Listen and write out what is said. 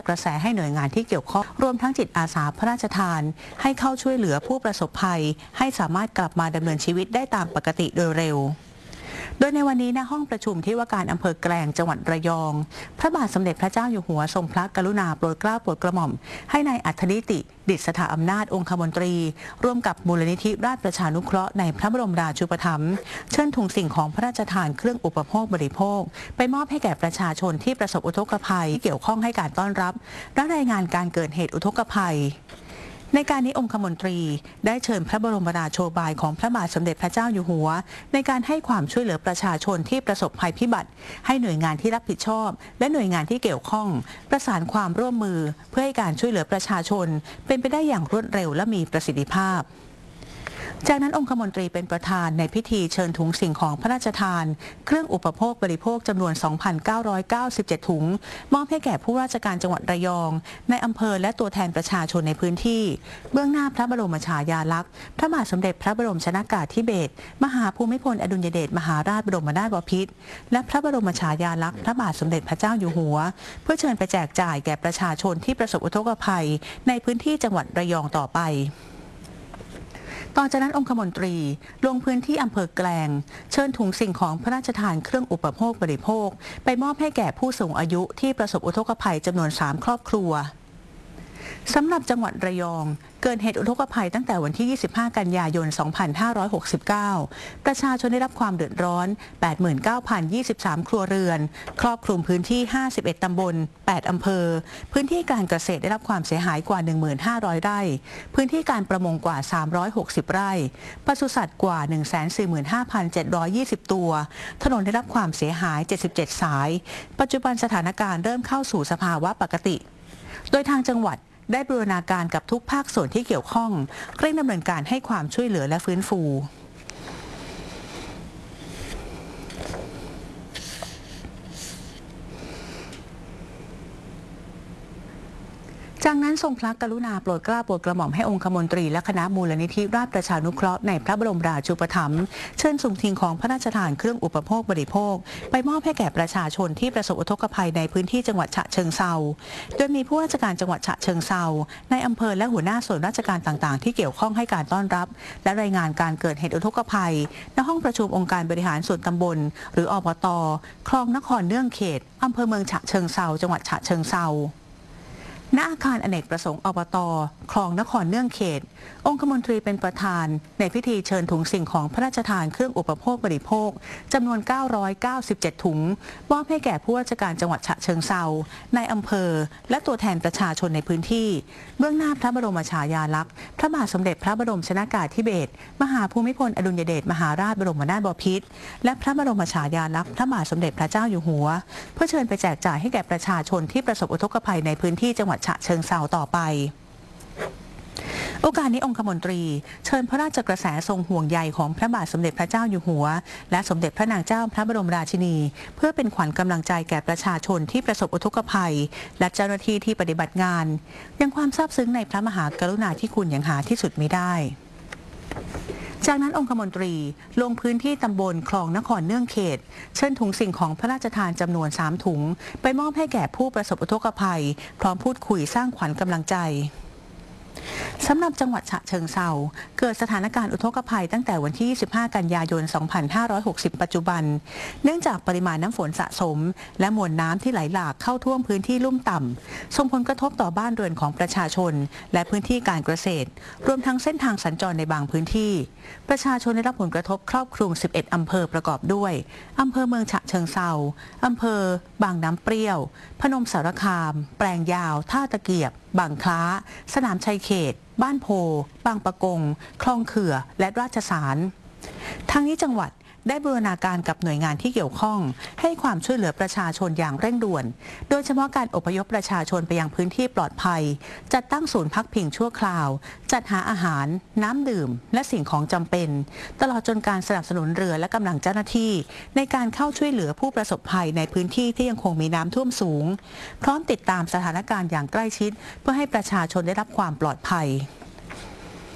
กระแสให้หน่วยงานที่เกี่ยวข้องรวมทั้งจิตอาสาพระราชทานให้เข้าช่วยเหลือผู้ประสบภัยให้สามารถกลับมาดำเนินชีวิตได้ตามปกติโดยเร็วโดยในวันนี้ณห้องประชุมที่ว่าการอำเภอแกลงจังหวัดระยองพระบาทสมเด็จพระเจ้าอยู่หัวทรงพระกรุณาโปรดเกล้าโปรดกระหม่อมให้นายอัธนิติดิษฐาอำนาจองคมนตรีร่วมกับมูลนิธิราชประชานุเคราะห์ในพระบรมราชูปถัมภ์เชิญถุงสิ่งของพระราชทานเครื่องอุปโภคบริโภคไปมอบให้แก่ประชาชนที่ประสบอุทกภัยที่เกี่ยวข้องให้การต้อนรับและรายงานการเกิดเหตุอุทกภัยในการนี้องคมนตรีได้เชิญพระบรมราโชบายของพระบาทสมเด็จพระเจ้าอยู่หัวในการให้ความช่วยเหลือประชาชนที่ประสบภัยพิบัติให้หน่วยงานที่รับผิดชอบและหน่วยงานที่เกี่ยวข้องประสานความร่วมมือเพื่อให้การช่วยเหลือประชาชนเป็นไปได้อย่างรวดเร็วและมีประสิทธิภาพจากนั้นองคมนตรีเป็นประธานในพิธีเชิญถุงสิ่งของพระราชทานเครื่องอุปโภคบริโภคจำนวน 2,997 ถุงมอบให้แก่ผู้ราชการจังหวัดระยองในอำเภอและตัวแทนประชาชนในพื้นที่เบื้องหน้าพระบรมฉายาลักษณ์พระบาทสมเด็จพระบรมชนกาธิเบศรมหาภูมิพลอดุลยเดชมหาราชบรมนาถบพิตรและพระบรมฉายาลักษณ์พระบาทสมเด็จพระเจ้าอยู่หัวเพื่อเชิญไปแจกจ่ายแก่ประชาชนที่ประสบอุทกภัยในพื้นที่จังหวัดระยองต่อไปต่อจากนั้นองคมนตรีลงพื้นที่อำเภอแกลงเชิญถุงสิ่งของพระราชทานเครื่องอุปโภคบริโภคไปมอบให้แก่ผู้สูงอายุที่ประสบอุทกภัยจำนวน 3 ครอบครัวสำหรับจังหวัดระยองเกิดเหตุอุทกภัยตั้งแต่วันที่ 25 กันยายน 2569 ประชาชนได้รับความเดือดร้อน 89,023 ครัวเรือนครอบคลุมพื้นที่ 51 ตำบล 8 อำเภอพื้นที่การเกษตรได้รับความเสียหายกว่า 1,500 ไร่พื้นที่การประมงกว่า 360 ไร่ปศุสัตว์กว่า 145,720 ตัวถนนได้รับความเสียหาย 77 สายปัจจุบันสถานการณ์เริ่มเข้าสู่สภาวะปกติโดยทางจังหวัดได้บูรณาการกับทุกภาคส่วนที่เกี่ยวข้องเร่งดำเนินการให้ความช่วยเหลือและฟื้นฟูจากนั้นทรงพระกรุณาโปรดเกล้าโปรดกระหม่อมให้องคมนตรีและคณะมูลนิธิราชประชานุเคราะห์ในพระบรมราชูปถัมภ์เชิญสุ่มสิ่งของพระราชทานเครื่องอุปโภคบริโภคไปมอบให้แก่ประชาชนที่ประสบอุทกภัยในพื้นที่จังหวัดฉะเชิงเทราโดยมีผู้ราชการจังหวัดฉะเชิงเทราในอำเภอและหัวหน้าส่วนราชการต่างๆที่เกี่ยวข้องให้การต้อนรับและรายงานการเกิดเหตุอุทกภัยณห้องประชุมองค์การบริหารส่วนตำบลหรืออบต.คลองนครเนื่องเขตอำเภอเมืองฉะเชิงเทราจังหวัดฉะเชิงเทราณอาคารอเนกประสงค์อบต.คลองนครเนื่องเขตองคมนตรีเป็นประธานในพิธีเชิญถุงสิ่งของพระราชทานเครื่องอุปโภคบริโภคจำนวน 997 ถุงมอบให้แก่ผู้ราชการจังหวัดฉะเชิงเทราในอำเภอและตัวแทนประชาชนในพื้นที่เบื้องหน้าพระบรมฉายาลักษณ์พระบาทสมเด็จพระบรมชนกาธิเบศรมหาภูมิพลอดุลยเดชมหาราชบรมนาถบพิตรและพระบรมฉายาลักษณ์พระบาทสมเด็จพระเจ้าอยู่หัวเพื่อเชิญไปแจกจ่ายให้แก่ประชาชนที่ประสบอุทกภัยในพื้นที่จังหวัดฉะเชิงเทราต่อไปโอกาสนี้องคมนตรีเชิญพระราชกระแสทรงห่วงใยของพระบาทสมเด็จพระเจ้าอยู่หัวและสมเด็จพระนางเจ้าพระบรมราชินีเพื่อเป็นขวัญกำลังใจแก่ประชาชนที่ประสบอุทกภัยและเจ้าหน้าที่ที่ปฏิบัติงานยังความซาบซึ้งในพระมหากรุณาธิคุณอย่างหาที่สุดมิได้จากนั้นองคมนตรีลงพื้นที่ตำบลคลองนครเนื่องเขตเชิญถุงสิ่งของพระราชทานจำนวน 3 ถุงไปมอบให้แก่ผู้ประสบอุทกภัยพร้อมพูดคุยสร้างขวัญกำลังใจสำหรับจังหวัดฉะเชิงเทราเกิดสถานการณ์อุทกภัยตั้งแต่วันที่ 25 กันยายน 2560 ปัจจุบันเนื่องจากปริมาณน้ำฝนสะสมและมวลน้ำที่ไหลหลากเข้าท่วมพื้นที่ลุ่มต่ำส่งผลกระทบต่อบ้านเรือนของประชาชนและพื้นที่การเกษตรรวมทั้งเส้นทางสัญจรในบางพื้นที่ประชาชนได้รับผลกระทบครอบคลุม 11 อำเภอประกอบด้วยอำเภอเมืองฉะเชิงเทราอำเภอบางน้ำเปรี้ยวพนมสารคามแปลงยาวท่าตะเกียบบางคล้าสนามชัยเขตบ้านโพบางปะกงคลองเขื่อและราชสารทั้งนี้จังหวัดได้บูรณาการกับหน่วยงานที่เกี่ยวข้องให้ความช่วยเหลือประชาชนอย่างเร่งด่วนโดยเฉพาะการอพยพประชาชนไปยังพื้นที่ปลอดภัยจัดตั้งศูนย์พักพิงชั่วคราวจัดหาอาหารน้ำดื่มและสิ่งของจำเป็นตลอดจนการสนับสนุนเรือและกำลังเจ้าหน้าที่ในการเข้าช่วยเหลือผู้ประสบภัยในพื้นที่ที่ยังคงมีน้ำท่วมสูงพร้อมติดตามสถานการณ์อย่างใกล้ชิดเพื่อให้ประชาชนได้รับความปลอดภัย